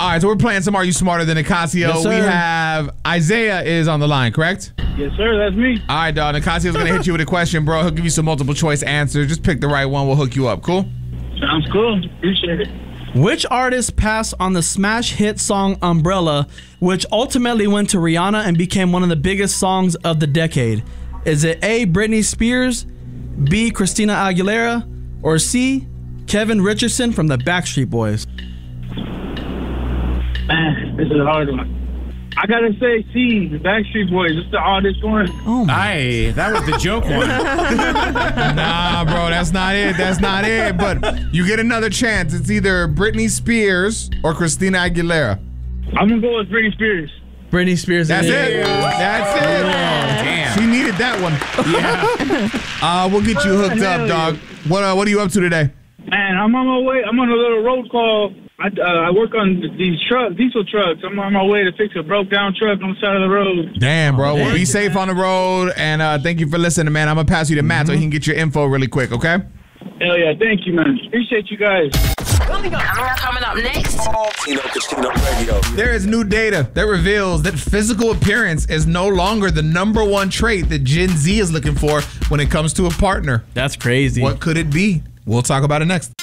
All right, so we're playing some Are You Smarter Than Nicasio? Yes, sir. We have Isaiah is on the line, correct? Yes, sir. That's me. All right, dog. Nicasio's going to hit you with a question, bro. He'll give you some multiple choice answers. Just pick the right one. We'll hook you up. Cool? Sounds cool. Appreciate it. Which artist passed on the smash hit song Umbrella, which ultimately went to Rihanna and became one of the biggest songs of the decade? Is it A, Britney Spears, B, Christina Aguilera, or C, Kevin Richardson from the Backstreet Boys? Man, this is a hard one. I gotta say C, the Backstreet Boys. It's the hardest one. Oh my. Aye, that was the joke one. Nah, bro, that's not it. That's not it. But you get another chance. It's either Britney Spears or Christina Aguilera. I'm gonna go with Britney Spears. Britney Spears. That's it. That's it. Damn. She needed that one. Yeah. We'll get you hooked up, dog. What are you up to today? Man, I'm on my way. I'm on a little road call. I work on these diesel trucks. I'm on my way to fix a broke down truck on the side of the road. Damn, bro. Well, be safe on the road, and thank you for listening, man. I'm going to pass you to Matt so he can get your info really quick, okay? Hell yeah, thank you, man. Appreciate you guys. Coming up next. Tino Casino Radio. There is new data that reveals that physical appearance is no longer the number one trait that Gen Z is looking for when it comes to a partner. That's crazy. What could it be? We'll talk about it next.